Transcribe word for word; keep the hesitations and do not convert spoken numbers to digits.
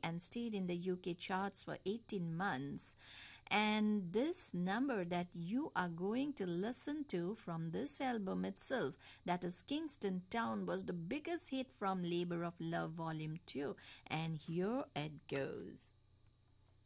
and stayed in the U K charts for eighteen months. And this number that you are going to listen to from this album itself, that is Kingston Town, was the biggest hit from Labour of Love Volume two. And here it goes.